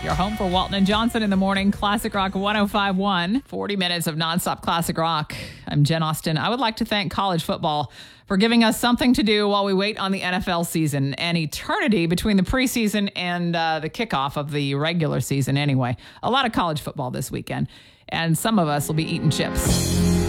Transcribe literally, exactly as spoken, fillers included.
Your home for Walton and Johnson in the morning. Classic Rock one oh five point one. forty minutes of nonstop classic rock. I'm Jen Austen. I would like to thank college football for giving us something to do while we wait on the N F L season. An eternity between the preseason and uh, the kickoff of the regular season anyway. A lot of college football this weekend. And some of us will be eating chips.